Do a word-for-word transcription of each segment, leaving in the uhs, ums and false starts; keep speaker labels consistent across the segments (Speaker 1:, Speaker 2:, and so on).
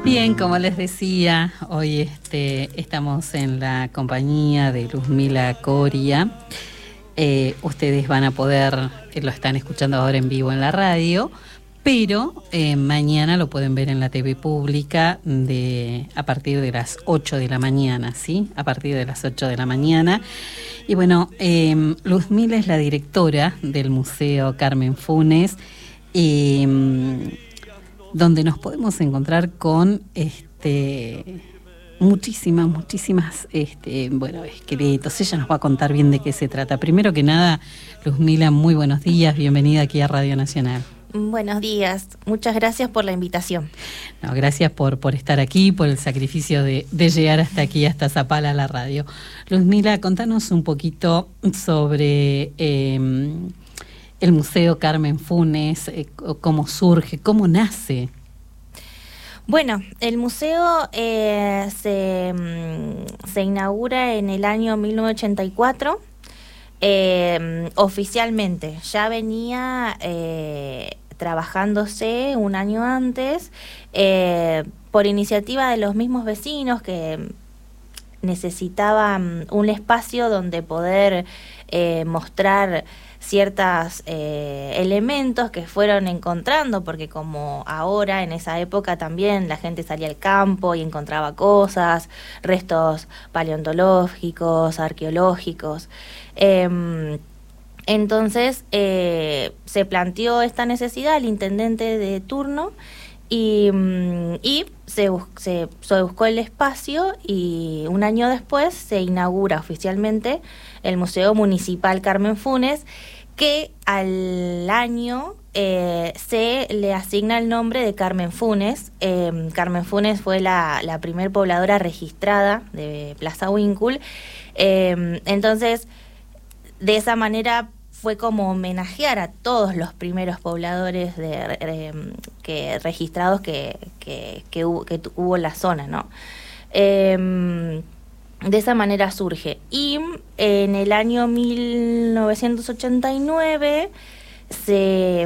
Speaker 1: Bien, como les decía, hoy este, estamos en la compañía de Luzmila Coria. Eh, ustedes van a poder, eh, lo están escuchando ahora en vivo en la radio, pero eh, mañana lo pueden ver en la T V pública de, a partir de las ocho de la mañana, ¿sí? A partir de las ocho de la mañana. Y bueno, eh, Luzmila es la directora del Museo Carmen Funes, eh, donde nos podemos encontrar con este muchísimas, muchísimas este, bueno, esqueletos. Ella nos va a contar bien de qué se trata. Primero que nada, Luzmila, muy buenos días, bienvenida aquí a Radio Nacional.
Speaker 2: Buenos días, muchas gracias por la invitación.
Speaker 1: No, gracias por, por estar aquí, por el sacrificio de, de llegar hasta aquí, hasta Zapala, a la radio. Luzmila, contanos un poquito sobre eh, el Museo Carmen Funes, eh, cómo surge, cómo nace.
Speaker 2: Bueno, el museo eh, se, se inaugura en el año mil novecientos ochenta y cuatro. Eh, oficialmente ya venía eh, trabajándose un año antes eh, por iniciativa de los mismos vecinos que necesitaban un espacio donde poder eh, mostrar ciertos eh, elementos que fueron encontrando, porque como ahora en esa época también la gente salía al campo y encontraba cosas, restos paleontológicos, arqueológicos. Eh, entonces eh, se planteó esta necesidad al intendente de turno y, y se, bus- se, se buscó el espacio y un año después se inaugura oficialmente el Museo Municipal Carmen Funes, que al año eh, se le asigna el nombre de Carmen Funes. Eh, Carmen Funes fue la, la primer pobladora registrada de Plaza Huíncul. Eh, entonces, de esa manera fue como homenajear a todos los primeros pobladores de, de, que registrados que, que, que, hubo, que hubo en la zona, ¿no? Eh, De esa manera surge. Y en el año mil novecientos ochenta y nueve, se,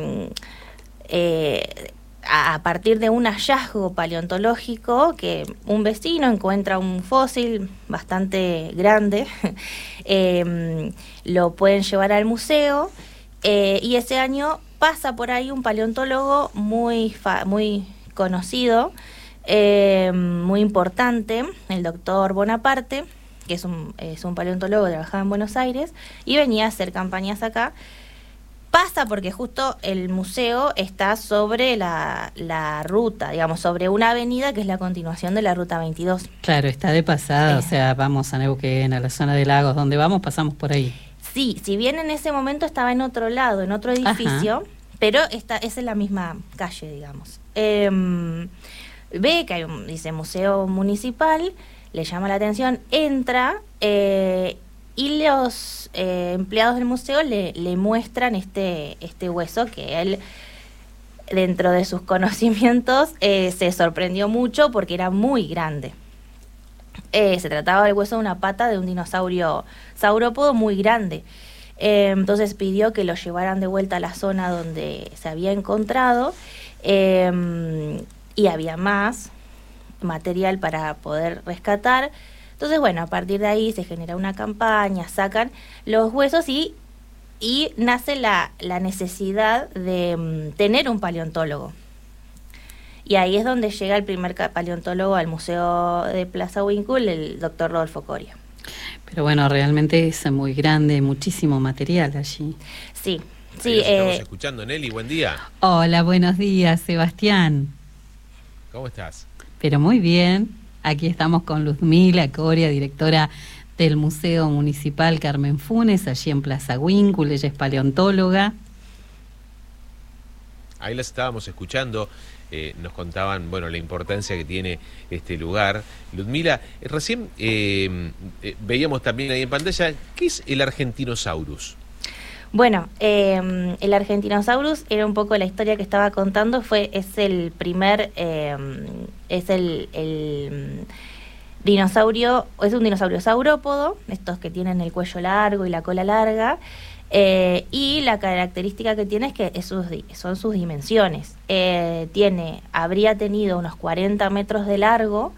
Speaker 2: eh, a partir de un hallazgo paleontológico, que un vecino encuentra un fósil bastante grande, eh, lo pueden llevar al museo, eh, y ese año pasa por ahí un paleontólogo muy, fa- muy conocido, Eh, muy importante, el doctor Bonaparte, que es un, es un paleontólogo que trabajaba en Buenos Aires y venía a hacer campañas acá. Pasa porque justo el museo está sobre la, la ruta, digamos, sobre una avenida que es la continuación de la ruta veintidós.
Speaker 1: Claro, está de pasada, eh. o sea, vamos a Neuquén, a la zona de Lagos, donde vamos, pasamos por ahí.
Speaker 2: Sí, si bien en ese momento estaba en otro lado, en otro edificio, ajá, pero esta, esa es la misma calle, digamos. Eh, Ve que hay un, dice Museo Municipal, le llama la atención, entra eh, y los eh, empleados del museo le, le muestran este, este hueso que él, dentro de sus conocimientos, eh, se sorprendió mucho porque era muy grande. Eh, se trataba del hueso de una pata de un dinosaurio saurópodo muy grande. Eh, entonces pidió que lo llevaran de vuelta a la zona donde se había encontrado. Eh, y había más material para poder rescatar. Entonces, bueno, a partir de ahí se genera una campaña, sacan los huesos y, y nace la, la necesidad de um, tener un paleontólogo. Y ahí es donde llega el primer paleontólogo al Museo de Plaza Huíncul, el doctor Rodolfo Coria.
Speaker 1: Pero bueno, realmente es muy grande, muchísimo material allí.
Speaker 2: Sí, sí.
Speaker 3: Ahí estamos
Speaker 2: eh,
Speaker 3: escuchando, Nelly, buen día.
Speaker 1: Hola, buenos días, Sebastián.
Speaker 3: ¿Cómo estás?
Speaker 1: Pero muy bien, aquí estamos con Luzmila Coria, directora del Museo Municipal Carmen Funes, allí en Plaza Huíncul, ella es paleontóloga.
Speaker 3: Ahí las estábamos escuchando, eh, nos contaban, bueno, la importancia que tiene este lugar. Luzmila, eh, recién eh, eh, veíamos también ahí en pantalla, ¿qué es el Argentinosaurus?
Speaker 2: Bueno, eh, el Argentinosaurus era un poco la historia que estaba contando, fue es el primer, eh, es el, el dinosaurio, es un dinosaurio saurópodo, estos que tienen el cuello largo y la cola larga, Eh, y la característica que tiene es que es sus, son sus dimensiones. Eh, tiene, habría tenido unos cuarenta metros de largo,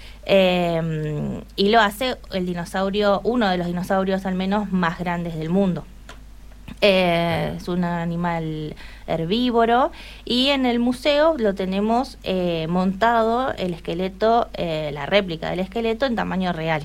Speaker 2: eh, y lo hace el dinosaurio, uno de los dinosaurios al menos más grandes del mundo. Eh, es un animal herbívoro, y en el museo lo tenemos eh, montado el esqueleto, eh, la réplica del esqueleto en tamaño real.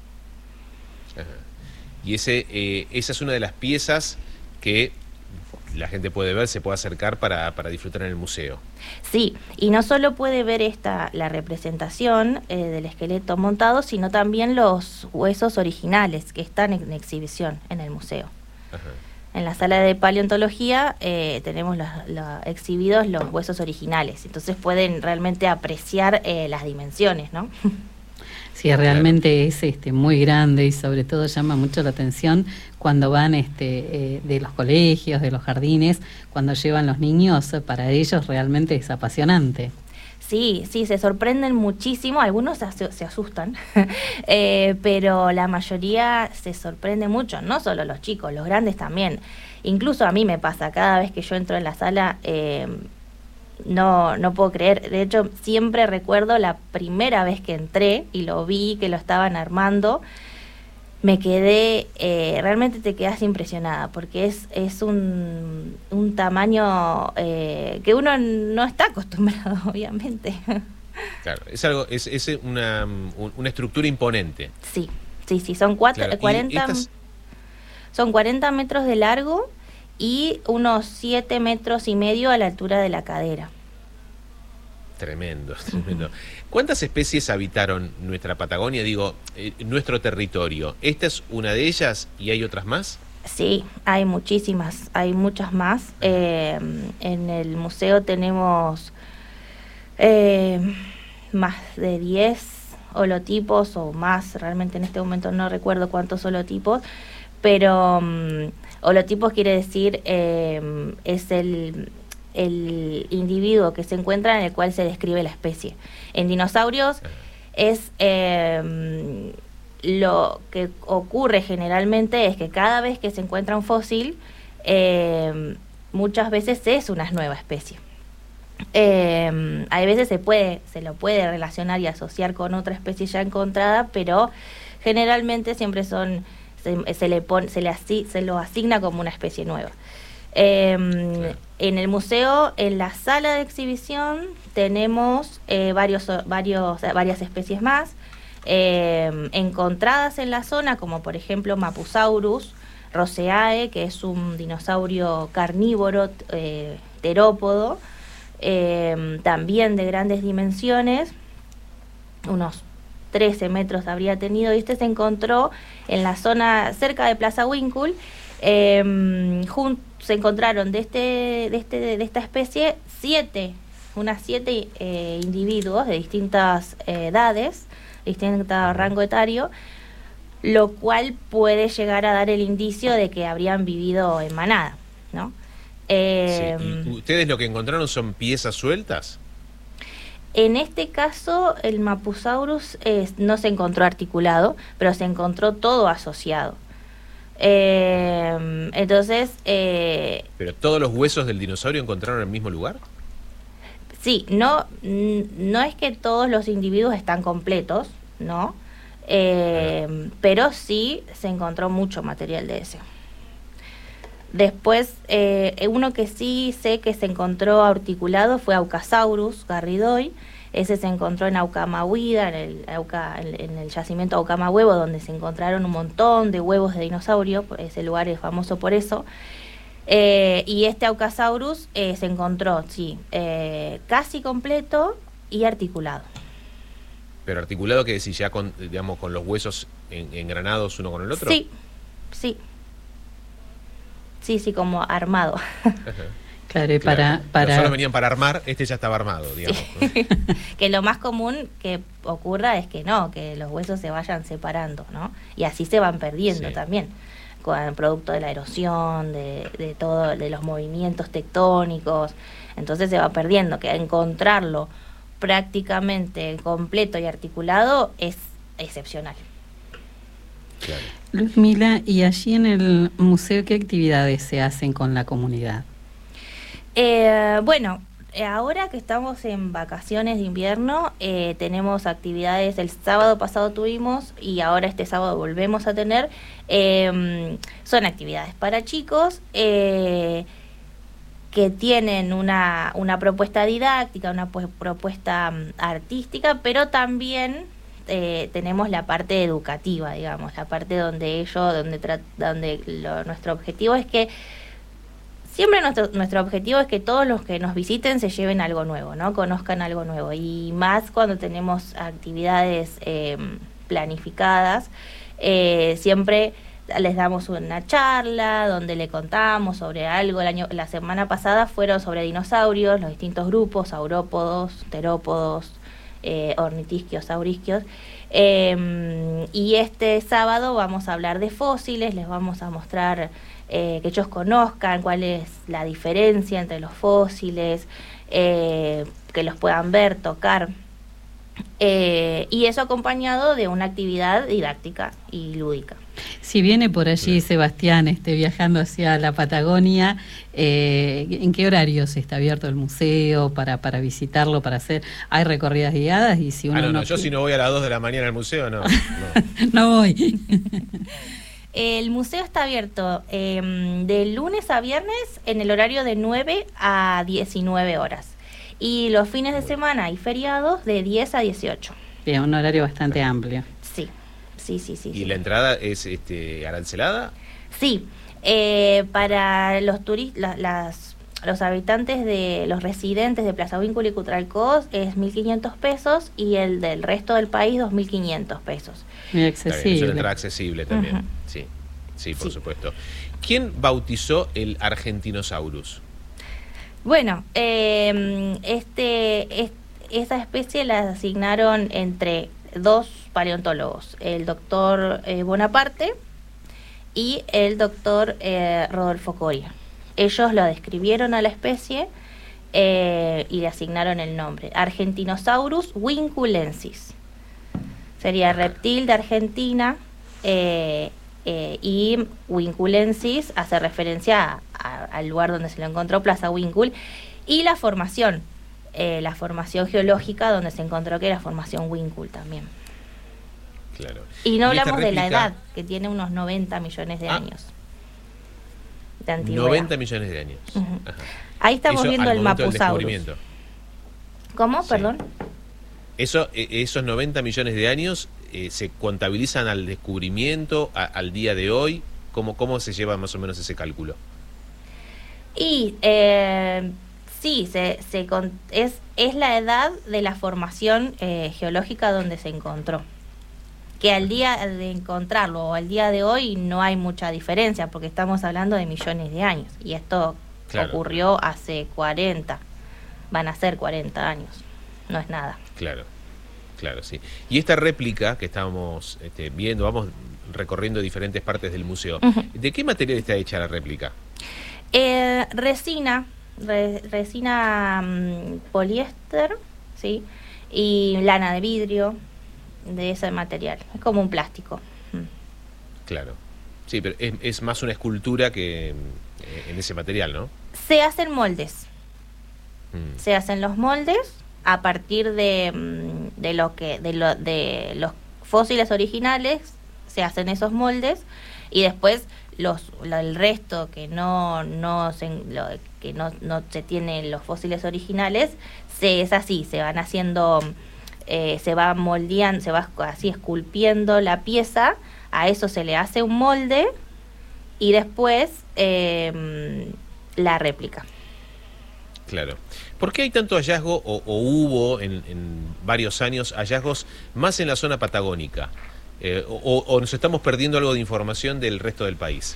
Speaker 3: Ajá. Y ese, eh, esa es una de las piezas que la gente puede ver, se puede acercar para, para disfrutar en el museo.
Speaker 2: Sí, y no solo puede ver esta la representación eh, del esqueleto montado, sino también los huesos originales que están en exhibición en el museo.
Speaker 3: Ajá.
Speaker 2: En la sala de paleontología eh, tenemos los, los exhibidos los huesos originales, entonces pueden realmente apreciar eh, las dimensiones, ¿no?
Speaker 1: Sí, realmente es este muy grande, y sobre todo llama mucho la atención cuando van este eh, de los colegios, de los jardines, cuando llevan los niños, para ellos realmente es apasionante.
Speaker 2: Sí, sí, se sorprenden muchísimo, algunos se, se asustan, eh, pero la mayoría se sorprende mucho, no solo los chicos, los grandes también. Incluso a mí me pasa, cada vez que yo entro en la sala, eh, no, no puedo creer. De hecho, siempre recuerdo la primera vez que entré y lo vi, que lo estaban armando, me quedé, eh, realmente te quedas impresionada, porque es, es un, un tamaño eh, que uno no está acostumbrado, obviamente.
Speaker 3: Claro, es algo, es, es una, una estructura imponente.
Speaker 2: Sí, sí, sí, son cuatro,
Speaker 3: Claro,
Speaker 2: cuarenta,
Speaker 3: estas...
Speaker 2: son cuarenta metros de largo y unos siete metros y medio a la altura de la cadera.
Speaker 3: Tremendo, tremendo. ¿Cuántas especies habitaron nuestra Patagonia, digo, eh, nuestro territorio? ¿Esta es una de ellas y hay otras más?
Speaker 2: Sí, hay muchísimas, hay muchas más. Eh, en el museo tenemos eh, más de diez holotipos o más, realmente en este momento no recuerdo cuántos holotipos, pero um, holotipos quiere decir eh, es el... el individuo que se encuentra en el cual se describe la especie. En dinosaurios es eh, lo que ocurre generalmente es que cada vez que se encuentra un fósil, eh, muchas veces es una nueva especie. Eh, hay veces se puede, se lo puede relacionar y asociar con otra especie ya encontrada, pero generalmente siempre son, se, se le pone, se le asi, se lo asigna como una especie nueva. Eh, sí. En el museo, en la sala de exhibición, tenemos eh, varios, varios, varias especies más eh, encontradas en la zona, como por ejemplo Mapusaurus roseae, que es un dinosaurio carnívoro eh, terópodo, eh, también de grandes dimensiones, unos trece metros habría tenido, y este se encontró en la zona cerca de Plaza Winkle. Eh, junto, se encontraron de este de este de esta especie siete unas siete eh, individuos de distintas eh, edades, distinto rango etario, lo cual puede llegar a dar el indicio de que habrían vivido en manada, ¿no? Eh,
Speaker 3: sí. ¿Y ustedes lo que encontraron son piezas sueltas?
Speaker 2: En este caso, el Mapusaurus eh, no se encontró articulado, pero se encontró todo asociado. Eh, entonces... Eh,
Speaker 3: ¿Pero todos los huesos del dinosaurio encontraron en el mismo lugar?
Speaker 2: Sí, no, no es que todos los individuos están completos, ¿no? Eh, ah. Pero sí se encontró mucho material de ese. Después, eh, uno que sí sé que se encontró articulado fue Aucasaurus garridoi. Ese se encontró en Aucamahuida, en el, Auca, en, en el yacimiento Aucamahuevo, donde se encontraron un montón de huevos de dinosaurio. Ese lugar es famoso por eso. Eh, y este Aucasaurus eh, se encontró, sí, eh, casi completo y articulado.
Speaker 3: ¿Pero articulado que decís ya con, digamos, con los huesos en, engranados uno con el otro?
Speaker 2: Sí, sí. Sí, sí, como armado.
Speaker 1: Claro, y para,
Speaker 3: claro.
Speaker 1: para...
Speaker 3: Los otros venían para armar, este ya estaba armado, digamos.
Speaker 2: Sí.
Speaker 3: ¿No?
Speaker 2: Que lo más común que ocurra es que no, que los huesos se vayan separando, ¿no? Y así se van perdiendo, sí, también, con el producto de la erosión, de, de todo, de los movimientos tectónicos. Entonces se va perdiendo, que encontrarlo prácticamente completo y articulado es excepcional.
Speaker 3: Claro.
Speaker 1: Luzmila, ¿y allí en el museo qué actividades se hacen con la comunidad?
Speaker 2: Eh, bueno, ahora que estamos en vacaciones de invierno, eh, tenemos actividades, el sábado pasado tuvimos y ahora este sábado volvemos a tener, eh, son actividades para chicos, eh, que tienen una, una propuesta didáctica, una pues, propuesta um, artística, pero también eh, tenemos la parte educativa, digamos, la parte donde ellos, donde, tra donde lo, nuestro objetivo es que, siempre nuestro, nuestro objetivo es que todos los que nos visiten se lleven algo nuevo, ¿no? Conozcan algo nuevo, y más cuando tenemos actividades eh, planificadas, eh, siempre les damos una charla donde le contamos sobre algo. El año, la semana pasada fueron sobre dinosaurios, los distintos grupos, saurópodos, terópodos, eh, ornitisquios, saurisquios. Eh, y este sábado vamos a hablar de fósiles, les vamos a mostrar eh, que ellos conozcan cuál es la diferencia entre los fósiles, eh, que los puedan ver, tocar. Eh, y eso acompañado de una actividad didáctica y lúdica.
Speaker 1: Si viene por allí Sebastián este, viajando hacia la Patagonia, eh, ¿en qué horarios está abierto el museo para, para visitarlo, para hacer? ¿Hay recorridas guiadas? Y si uno
Speaker 3: ah, no, no,
Speaker 1: no
Speaker 3: yo si no voy a las dos de la mañana al museo, no. No,
Speaker 1: no voy.
Speaker 2: El museo está abierto eh, de lunes a viernes en el horario de nueve a diecinueve horas. Y los fines de semana y feriados de diez a dieciocho.
Speaker 1: Bien, un horario bastante amplio.
Speaker 2: Sí, sí, sí, sí.
Speaker 3: ¿Y
Speaker 2: sí.
Speaker 3: la entrada es este, arancelada?
Speaker 2: Sí, eh, para los turistas, las, los habitantes de, los residentes de Plaza Huíncul y Cutralcó es mil quinientos pesos y el del resto del país dos mil quinientos pesos.
Speaker 1: Muy
Speaker 3: Está bien, es
Speaker 1: accesible.
Speaker 3: una entrada accesible también,
Speaker 2: Uh-huh.
Speaker 3: sí, sí, por
Speaker 2: Sí.
Speaker 3: supuesto. ¿Quién bautizó el Argentinosaurus?
Speaker 2: Bueno, eh, este, es, esa especie la asignaron entre dos paleontólogos, el doctor eh, Bonaparte y el doctor eh, Rodolfo Coria. Ellos lo describieron a la especie eh, y le asignaron el nombre, Argentinosaurus huinculensis. Sería reptil de Argentina, eh, eh, y huinculensis hace referencia a, a, al lugar donde se lo encontró, Plaza Huíncul, y la formación, eh, la formación geológica donde se encontró, que era formación Huíncul también.
Speaker 3: Claro.
Speaker 2: Y no
Speaker 3: ¿Y esta
Speaker 2: hablamos de la
Speaker 3: réplica?
Speaker 2: edad, que tiene unos noventa millones de
Speaker 3: Ah.
Speaker 2: años de antigüedad.
Speaker 3: noventa millones de años.
Speaker 2: Ujú.
Speaker 3: Ajá.
Speaker 2: Ahí estamos
Speaker 3: Eso
Speaker 2: viendo
Speaker 3: al
Speaker 2: el
Speaker 3: momento del
Speaker 2: Mapusaurus.
Speaker 3: descubrimiento.
Speaker 2: ¿Cómo?
Speaker 3: Sí.
Speaker 2: Perdón.
Speaker 3: Eso, eh, esos noventa millones de años eh, se contabilizan al descubrimiento, a, al día de hoy. ¿Cómo, ¿Cómo se lleva más o menos ese cálculo?
Speaker 2: Y eh, sí, se, se con, es, es la edad de la formación eh, geológica donde se encontró. Que al día de encontrarlo o al día de hoy no hay mucha diferencia, porque estamos hablando de millones de años. Y esto
Speaker 3: Claro.
Speaker 2: ocurrió hace cuarenta, van a ser cuarenta años. No es nada.
Speaker 3: Claro, claro, sí. Y esta réplica que estábamos este, viendo, vamos recorriendo diferentes partes del museo,
Speaker 2: Ujú.
Speaker 3: ¿de qué material está hecha la réplica?
Speaker 2: Eh, resina, re- resina mm, poliéster, ¿sí? Y lana de vidrio, de ese material. Es como un plástico. Mm.
Speaker 3: Claro. Sí, pero es, es más una escultura que eh, en ese material, ¿no?
Speaker 2: Se hacen moldes.
Speaker 3: Mm.
Speaker 2: Se hacen los moldes a partir de, mm, de lo que de, lo, de los fósiles originales. Se hacen esos moldes y después los lo- el resto que no no se lo, que no, no se tienen los fósiles originales, se es así, se van haciendo, eh, se va moldeando, se va así esculpiendo la pieza. A eso se le hace un molde y después eh, la réplica.
Speaker 3: Claro. ¿Por qué hay tanto hallazgo, o, o hubo en, en varios años hallazgos más en la zona patagónica? Eh, o, o nos estamos perdiendo algo de información del resto del país?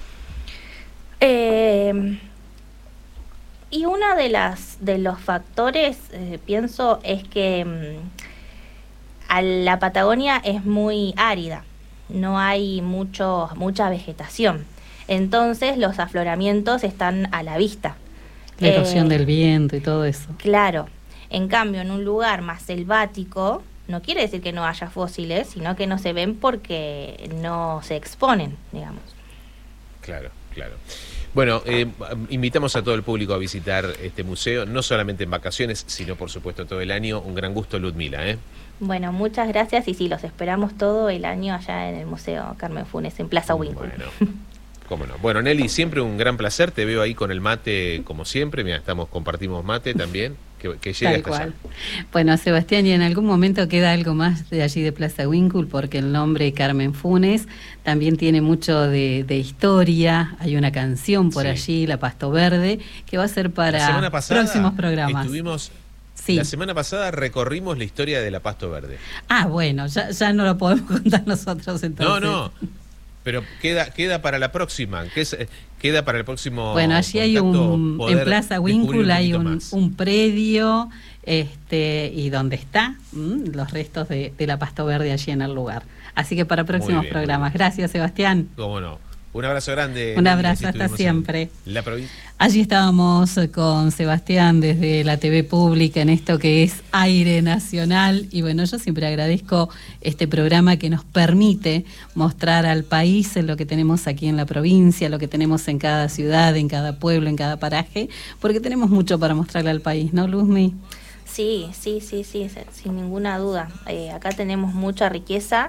Speaker 2: Eh, y uno de las de los factores, eh, pienso, es que mm, a la Patagonia es muy árida, no hay mucho mucha vegetación, entonces los afloramientos están a la vista.
Speaker 1: La erosión
Speaker 2: Eh,
Speaker 1: del viento y todo eso.
Speaker 2: Claro, en cambio en un lugar más selvático no quiere decir que no haya fósiles, sino que no se ven porque no se exponen, digamos.
Speaker 3: Claro, claro. Bueno, eh, invitamos a todo el público a visitar este museo, no solamente en vacaciones, sino por supuesto todo el año. Un gran gusto, Ludmila, ¿eh?
Speaker 2: Bueno, muchas gracias y sí, los esperamos todo el año allá en el Museo Carmen Funes, en Plaza Winkle.
Speaker 3: Bueno, cómo no. Bueno, Nelly, siempre un gran placer, te veo ahí con el mate como siempre, mira, estamos, compartimos mate también, que, que llegue hasta allá.
Speaker 1: Bueno, Sebastián, y en algún momento queda algo más de allí de Plaza Winkle, porque el nombre Carmen Funes también tiene mucho de, de historia, hay una canción por sí. allí, La Pasto Verde, que va a ser para próximos programas.
Speaker 3: Estuvimos...
Speaker 1: Sí.
Speaker 3: La semana pasada recorrimos la historia de la Pasto Verde.
Speaker 1: Ah, bueno, ya, ya no lo podemos contar nosotros entonces.
Speaker 3: No, no, pero queda queda para la próxima, que es, queda para el próximo.
Speaker 1: Bueno, allí hay un, en Plaza Winkle hay un, un predio, este, y donde está mmm, los restos de, de la Pasto Verde allí en el lugar. Así que para próximos bien, programas. Gracias, Sebastián.
Speaker 3: Cómo no. Un abrazo grande.
Speaker 1: Un abrazo, hasta siempre.
Speaker 3: La provincia.
Speaker 1: Allí estábamos con Sebastián desde la T V pública en esto que es Aire Nacional. Y bueno, yo siempre agradezco este programa que nos permite mostrar al país lo que tenemos aquí en la provincia, lo que tenemos en cada ciudad, en cada pueblo, en cada paraje, porque tenemos mucho para mostrarle al país, ¿no, Luzmi?
Speaker 2: Sí, sí, sí, sí, sin ninguna duda. Eh, acá tenemos mucha riqueza,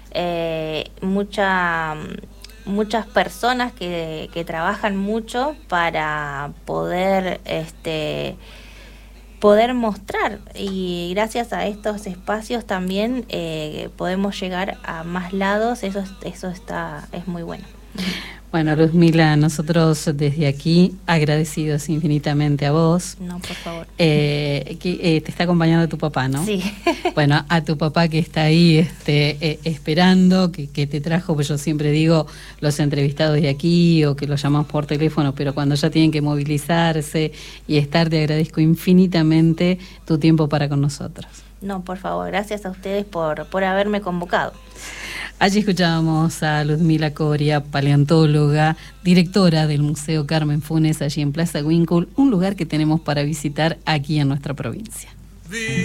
Speaker 2: eh, mucha... muchas personas que, que trabajan mucho para poder este poder mostrar, y gracias a estos espacios también eh, podemos llegar a más lados. Eso eso está es muy bueno.
Speaker 1: Bueno, Luzmila, nosotros desde aquí agradecidos infinitamente a vos.
Speaker 2: No, por favor.
Speaker 1: Eh, que, eh, te está acompañando tu papá, ¿no?
Speaker 2: Sí.
Speaker 1: Bueno, a tu papá que está ahí este, eh, esperando, que, que te trajo, pues yo siempre digo, los entrevistados de aquí o que los llamamos por teléfono, pero cuando ya tienen que movilizarse y estar, te agradezco infinitamente tu tiempo para con nosotros.
Speaker 2: No, por favor, gracias a ustedes por, por haberme convocado.
Speaker 1: Allí escuchábamos a Ludmila Coria, paleontóloga, directora del Museo Carmen Funes, allí en Plaza Winkle, un lugar que tenemos para visitar aquí en nuestra provincia.